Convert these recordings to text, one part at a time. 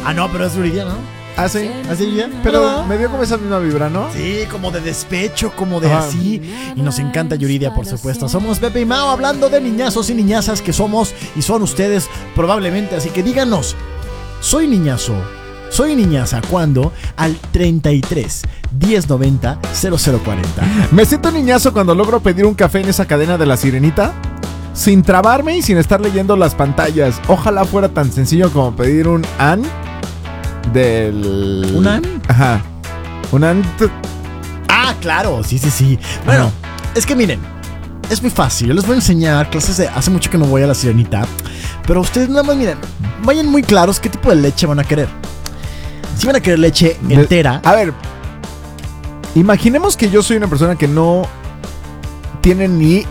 Ah, no, pero es Yuridia, ¿no? ¿Ah, sí? ¿Así Yuridia? Pero me dio como esa misma vibra, ¿no? Sí, como de despecho, como de así. Y nos encanta Yuridia, por supuesto. Somos Pepe y Mao hablando de niñazos y niñazas que somos y son ustedes probablemente. Así que díganos, ¿soy niñazo? ¿Soy niñaza cuándo? Al 33 1090 0040. Me siento niñazo cuando logro pedir un café en esa cadena de La Sirenita sin trabarme y sin estar leyendo las pantallas. Ojalá fuera tan sencillo como pedir un AN del... ¿Un AN? Ajá. Un AN... Ah, claro, sí. Bueno, es que miren, es muy fácil. Yo les voy a enseñar clases de... Hace mucho que no voy a La Sirenita, pero ustedes nada más miren, vayan muy claros qué tipo de leche van a querer. Si van a querer leche entera... A ver, imaginemos que yo soy una persona que no tiene ni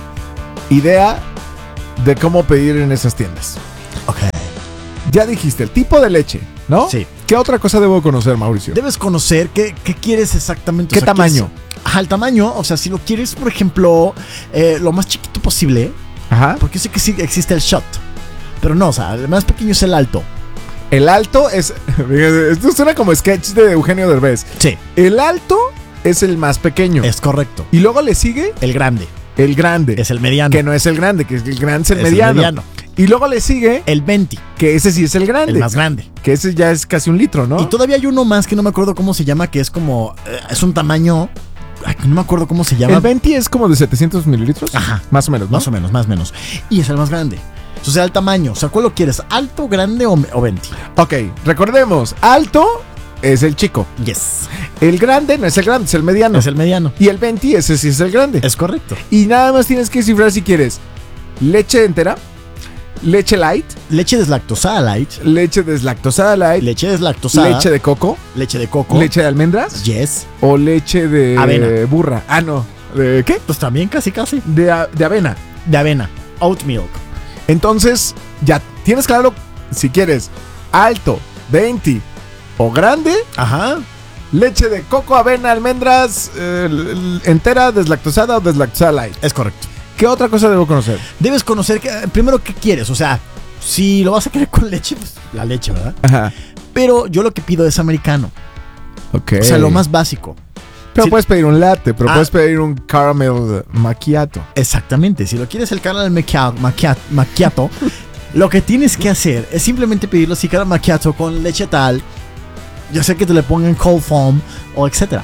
idea de cómo pedir en esas tiendas. Ok. Ya dijiste, el tipo de leche, ¿no? Sí. ¿Qué otra cosa debo conocer, Mauricio? Debes conocer qué quieres exactamente. ¿Qué tamaño? Ajá, el tamaño, o sea, si lo quieres, por ejemplo, lo más chiquito posible, Ajá. porque sé que sí existe el shot, pero no, o sea, el más pequeño es el alto. El alto es... Esto suena como sketch de Eugenio Derbez. Sí. El alto es el más pequeño. Es correcto. Y luego le sigue El grande. el grande. Es el mediano. Que no es el grande, que el grande es el Es mediano. el mediano. Y luego le sigue El 20, que ese sí es el grande. el más grande. Que ese ya es casi un litro, ¿no? Y todavía hay uno más que no me acuerdo cómo se llama, que es como... es un tamaño... Ay, no me acuerdo cómo se llama. El 20 es como de 700 mililitros. Ajá. Más o menos, ¿no? Más o menos. Y es el más grande. O sea, el tamaño. O sea, ¿cuál lo quieres? ¿Alto, grande o 20? Ok, recordemos. Alto es el chico. Yes. El grande no es el grande, es el mediano. Es el mediano. Y el 20, ese sí es el grande. Es correcto. Y nada más tienes que descifrar si quieres leche entera, leche light, Leche deslactosada light. leche deslactosada light, Leche deslactosada. leche de coco, Leche de coco. leche de almendras Yes. o leche de Avena. burra. Ah, no. ¿De qué? Pues también casi. De avena. De avena. Oat milk. Entonces, ya tienes claro si quieres alto, 20 o grande, Ajá. leche de coco, avena, almendras, entera, deslactosada o deslactosada light. Es correcto. ¿Qué otra cosa debo conocer? Debes conocer primero qué quieres. O sea, si lo vas a querer con leche, pues la leche, ¿verdad? Ajá. Pero yo lo que pido es americano. Ok. O sea, lo más básico. Pero Si- puedes pedir un latte, pero puedes pedir un caramel macchiato. Exactamente. Si lo quieres el caramel macchiato, lo que tienes que hacer es simplemente pedirlo así, caramel macchiato con leche tal. Ya sea que te le pongan cold foam o etcétera.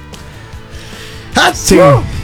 Sí.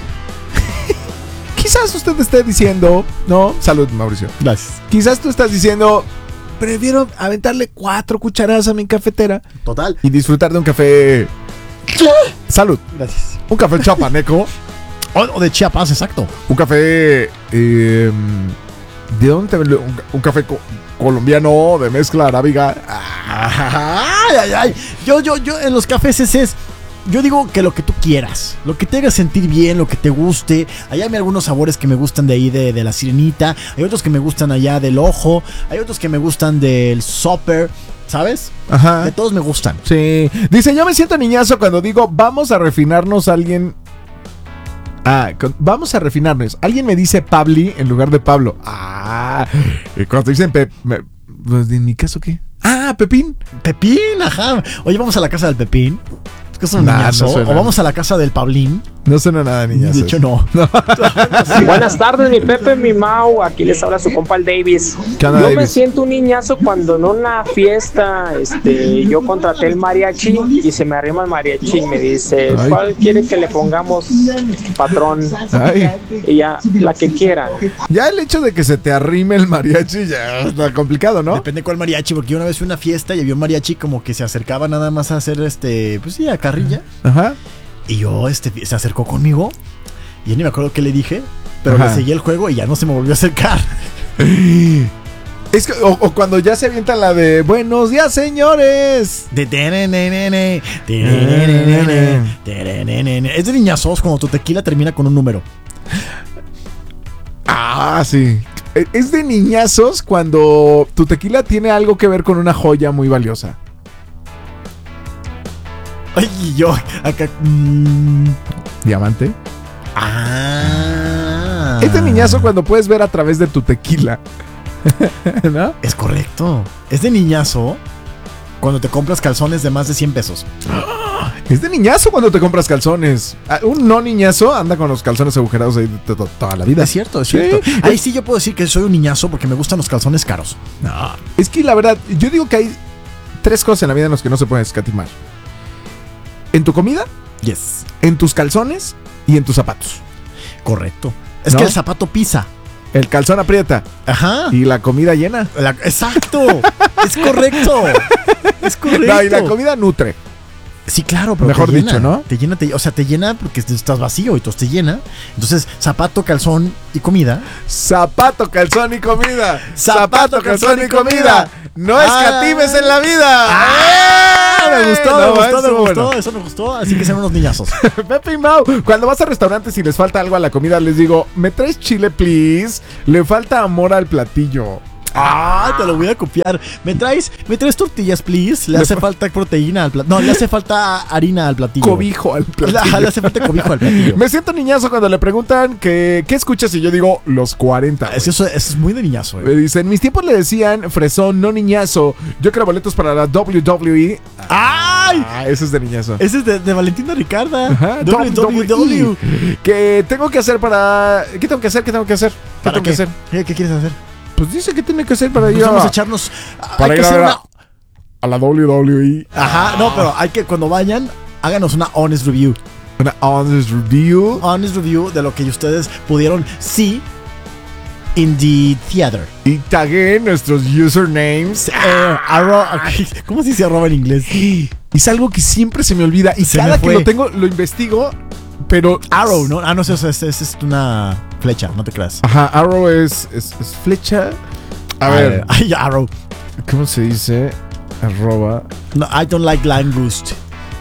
Quizás usted esté diciendo, no, salud, Mauricio. Gracias. Quizás tú estás diciendo, prefiero aventarle 4 cucharadas a mi cafetera Total. y disfrutar de un café. Salud. Gracias. Un café chapaneco. O de Chiapas, exacto. Un café. ¿De dónde te un café colombiano de mezcla arábiga? Ay. Yo en los cafés es. Yo digo que lo que tú quieras, lo que te haga sentir bien, lo que te guste. Allá hay algunos sabores que me gustan de ahí de la Sirenita. Hay otros que me gustan allá del Ojo. Hay otros que me gustan del Supper, ¿sabes? Ajá. De todos me gustan. Sí. Dice, yo me siento niñazo cuando digo, vamos a refinarnos a alguien. Vamos a refinarnos. Alguien me dice Pabli en lugar de Pablo. Y cuando dicen pues, ¿en mi caso qué? Pepín. Pepín, ajá. Oye, vamos a la casa del Pepín. Es que es un niñazo. No suena. O vamos a la casa del Pablín. No suena nada niñazo. De hecho, no. Buenas tardes, mi Pepe, mi Mau. Aquí les habla su compa el Davis. ¿Qué onda, Yo me Davis? siento un niñazo cuando en una fiesta yo contraté el mariachi y se me arrima el mariachi y me dice, Ay. ¿cuál quiere que le pongamos, patrón? Ay. Y ya, la que quiera. Ya el hecho de que se te arrime el mariachi ya está complicado, ¿no? Depende cuál mariachi, porque yo una vez fui a una fiesta y había un mariachi como que se acercaba nada más a hacer pues sí, a carrilla. Ajá. Y yo, se acercó conmigo. Y yo ni me acuerdo qué le dije. Pero Ajá. le seguí el juego y ya no se me volvió a acercar. Es que, o cuando ya se avienta la de buenos días, señores. Es de niñazos cuando tu tequila termina con un número. Sí. Es de niñazos cuando tu tequila tiene algo que ver con una joya muy valiosa. Ay, y yo acá. Diamante. Ah. Es de niñazo cuando puedes ver a través de tu tequila. ¿No? Es correcto. Es de niñazo Cuando te compras calzones de más de 100 pesos. Es de niñazo cuando te compras calzones. Un no niñazo anda con los calzones agujerados ahí toda la vida. Es cierto, es cierto. Sí. Ahí sí yo puedo decir que soy un niñazo porque me gustan los calzones caros. No, es que la verdad, yo digo que hay 3 cosas en la vida en las que no se pueden escatimar. En tu comida, Yes. en tus calzones y en tus zapatos. Correcto. Es ¿No? que el zapato pisa. El calzón aprieta Ajá. y la comida llena. Exacto. Es correcto. Es correcto. No, y la comida nutre. Sí, claro, pero Mejor te llena, dicho, ¿no? Te llena, o sea, te llena porque estás vacío y entonces te llena. Entonces, zapato, calzón y comida. Zapato, calzón y comida. Zapato, calzón y comida. No escatimes en la vida. Me gustó, No, me gustó, eso me gustó, bueno. eso me gustó. Así que sean unos niñazos. Pepe y Mau, cuando vas a restaurantes y les falta algo a la comida, les digo, ¿me traes chile, please? Le falta amor al platillo. Te lo voy a copiar. ¿Me traes tortillas, please? Le hace falta proteína al platillo. No, le hace falta harina al platillo. Cobijo al platillo. Le hace falta cobijo al platillo. Me siento niñazo cuando le preguntan ¿qué escuchas? Y yo digo, los 40. Eso es muy de niñazo, Me dicen, en mis tiempos le decían fresón, no niñazo. Yo quiero boletos para la WWE. ¡Ay! Eso es de niñazo. Ese es de Valentina Ricarda. Ajá, WWE. ¿Qué tengo que hacer para...? ¿Qué tengo que hacer? ¿Qué tengo que hacer? ¿Qué tengo que hacer? ¿Qué quieres hacer? Pues dice que tiene que hacer para ir Pues vamos a a echarnos. para Hay ir que a hacer ver una. a la WWE. Ajá, no, pero hay que cuando vayan, háganos una honest review. Una honest review. Honest review de lo que ustedes pudieron see in the theater. Y tagué nuestros usernames. ¿Cómo se dice arroba en inglés? Es algo que siempre se me olvida. Y Se cada me que fue. lo tengo, lo investigo. Pero Arrow, ¿no? No, es una flecha, no te creas. Ajá, arrow es flecha. A ver, Ay, Arrow. ¿cómo se dice? Arroba. No, I don't like langust.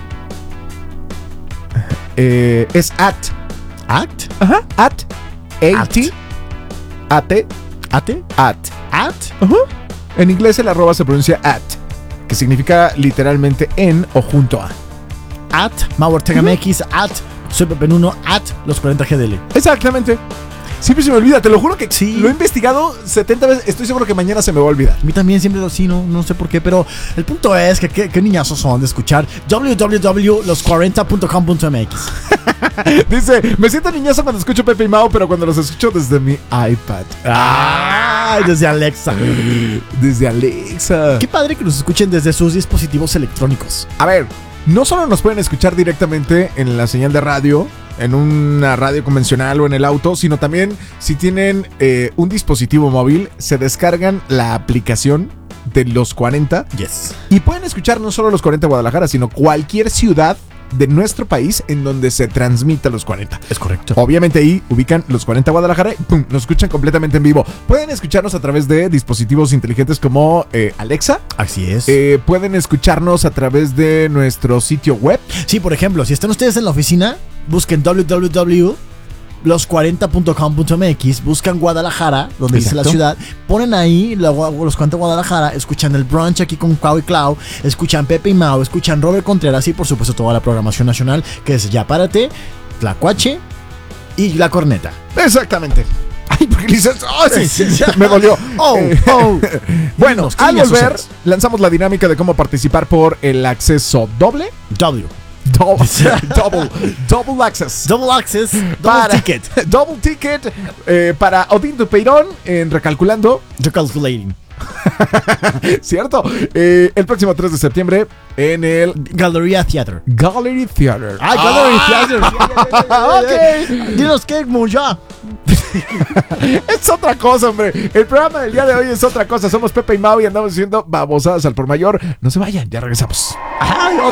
Es at. Act? Ajá, at. At. At. ¿Ate? At. At? Ajá. En inglés el arroba se pronuncia at, que significa literalmente en o junto a. At Mau Ortega MX, at Soy Pepe Nuno, at los 40 GDL. Exactamente. Siempre se me olvida, te lo juro que Sí. lo he investigado 70 veces. Estoy seguro que mañana se me va a olvidar. A mí también siempre lo sí, no sé por qué, pero el punto es que qué niñazos son de escuchar www.los40.com.mx. Dice, me siento niñazo cuando escucho Pepe y Mau, pero cuando los escucho desde mi iPad. ¡Ay! Desde Alexa. Desde Alexa. Qué padre que nos escuchen desde sus dispositivos electrónicos. A ver, no solo nos pueden escuchar directamente en la señal de radio, en una radio convencional o en el auto, sino también si tienen un dispositivo móvil, se descargan la aplicación de los 40 Yes. y pueden escuchar no solo los 40 Guadalajara, sino cualquier ciudad de nuestro país en donde se transmita los 40. Es correcto. Obviamente ahí ubican los 40 Guadalajara y ¡pum!, nos escuchan completamente en vivo. Pueden escucharnos a través de dispositivos inteligentes como Alexa. Así es. Pueden escucharnos a través de nuestro sitio web. Sí, por ejemplo, si están ustedes en la oficina, busquen www.los40.com.mx, buscan Guadalajara, donde dice la Exacto. ciudad, ponen ahí los 40 Guadalajara, escuchan el brunch aquí con Cuau y Clau, escuchan Pepe y Mau, escuchan Robert Contreras y por supuesto toda la programación nacional, que es Ya Párate, Tlacuache y La Corneta. Exactamente. Ay, porque dices, ¡oh, sí! Sí, sí. Me dolió. Bueno, Dinos, ¿qué al niñazos volver, eres? lanzamos la dinámica de cómo participar por el acceso doble. W. Double access. Double access, double ticket. Double ticket para Odín Dupeirón en Recalculando. Recalculating. ¿Cierto? El próximo 3 de septiembre en el Galleria Theater. Gallery Theater. ¡Ay, Gallery Theater! Ok. Dinos qué, ya. Es otra cosa, hombre. El programa del día de hoy es otra cosa. Somos Pepe y Mau y andamos diciendo babosadas al por mayor. No se vayan, ya regresamos. Ay,